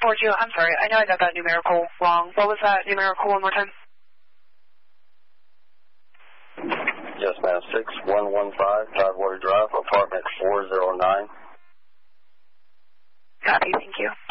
4-2, I'm sorry, I know I got that numerical wrong. What was that numerical one more time? Yes, ma'am. 6115 Tidewater Drive, apartment 409. Copy, thank you.